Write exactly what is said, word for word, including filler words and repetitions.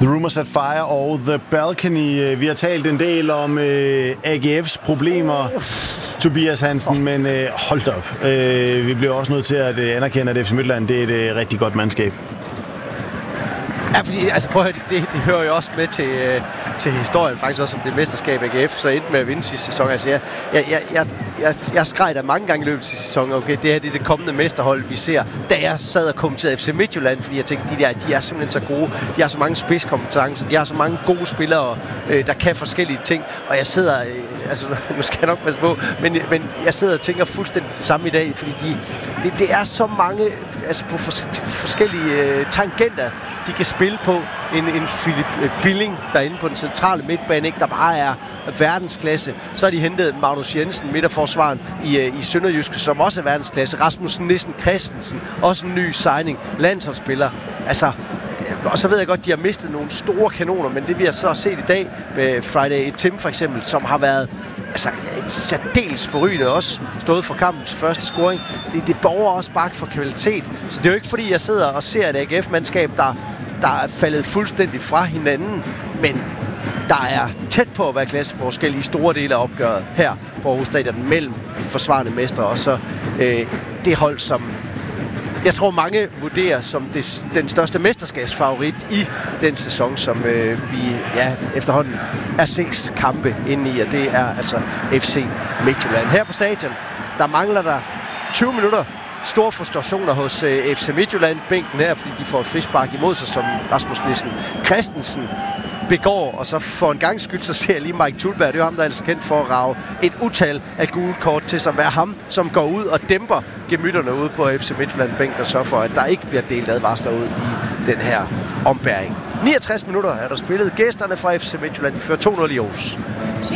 The Rumours at Fire og The Balcony. Vi har talt en del om øh, A G F's problemer, Tobias Hansen, men øh, hold op. Øh, vi bliver også nødt til at øh, anerkende, at F C Midtjylland det er et øh, rigtig godt mandskab. Ja, fordi, altså prøv at høre, det, det hører jo også med til, øh, til historien, faktisk også om det mesterskab A G F, så endte med at vinde sidste sæson. Altså, jeg, jeg, jeg, jeg, jeg, jeg skreg der mange gange i løbet af sæsonen, okay, det her det er det kommende mesterhold, vi ser. Da jeg sad og kommenterede F C Midtjylland, fordi jeg tænkte, de der, de er simpelthen så gode, de har så mange spidskompetencer, de har så mange gode spillere, øh, der kan forskellige ting, og jeg sidder, øh, altså nu skal jeg nok passe på, men, men jeg sidder og tænker fuldstændig det samme i dag, fordi de, det, det er så mange, altså på fors- forskellige øh, tangenter, de kan spille på. En, en Philip Billing derinde på den centrale midtbane, ikke, der bare er verdensklasse. Så har de hentet Magnus Jensen, midterforsvaren i, i Sønderjyske, som også er verdensklasse. Rasmus Nissen Christensen, også en ny signing, landsholdsspiller. Altså, og så ved jeg godt, de har mistet nogle store kanoner, men det vi har så set i dag med Friday Tim for eksempel, som har været altså et særdeles forrygende også, stået for kampens første scoring. Det, det borger også bare for kvalitet. Så det er jo ikke fordi, jeg sidder og ser et A G F-mandskab, der, der er faldet fuldstændig fra hinanden, men der er tæt på at være klasseforskel i store dele af opgøret her på Aarhus Stadion mellem forsvarende mestre og så øh, det hold, som jeg tror, mange vurderer som det, den største mesterskabsfavorit i den sæson, som øh, vi ja, efterhånden er seks kampe inde i, og det er altså F C Midtjylland. Her på stadion, der mangler der tyve minutter. Store frustrationer hos øh, F C Midtjylland-bænken her, fordi de får et frispark imod sig, som Rasmus Nissen Christensen begår, og så for en gang skyld, så ser jeg lige Mike Thulberg, det er ham, der er altså kendt for at rage et utal af gule kort til sig, være ham, som går ud og dæmper gemytterne ude på F C Midtjylland-bænken og så for, at der ikke bliver delt advarsler ud i den her ombæring. niogtres minutter er der spillet. Gæsterne fra F C Midtjylland, de fører to nul i Aarhus.